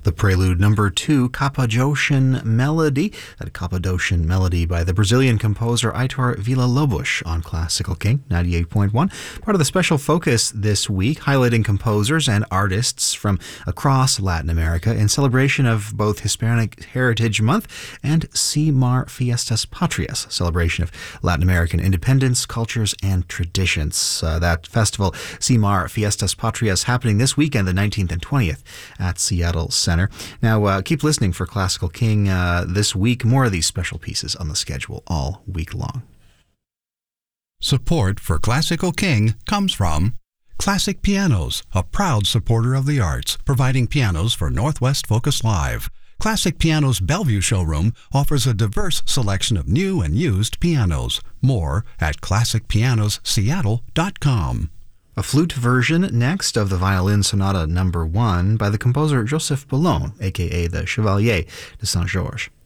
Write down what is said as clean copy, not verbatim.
The Prelude Number 2, Cappadocian Melody, that Cappadocian Melody by the Brazilian composer Heitor Villa-Lobos on Classical King 98.1. Part of the special focus this week, highlighting composers and artists from across Latin America in celebration of both Hispanic Heritage Month and CIMAR Fiestas Patrias, celebration of Latin American independence, cultures, and traditions. That festival, CIMAR Fiestas Patrias, happening this weekend, the 19th and 20th at Seattle Center. Now, keep listening for Classical King this week. More of these special pieces on the schedule all week long. Support for Classical King comes from Classic Pianos, a proud supporter of the arts, providing pianos for Northwest Focus Live. Classic Pianos Bellevue showroom offers a diverse selection of new and used pianos. More at classicpianosseattle.com. A flute version next of the Violin Sonata No. 1 by the composer Joseph Boulogne, a.k.a. the Chevalier de Saint-Georges.